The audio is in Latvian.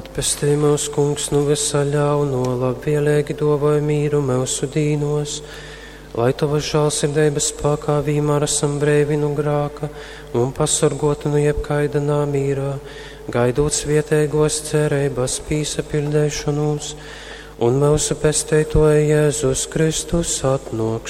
Atpestī mūs, kungs, nu visā ļauno, labvēlīgi dovāj mīru mūsu dīnos, lai tava žēlsirdības spēkā vienmēr esam brīvi no grēka un pasargoti no jebkaida nāmīra, gaidot svētīgos cerības piesapildīšanos un mūsu pestītoja Jēzus Kristus atnākšanu.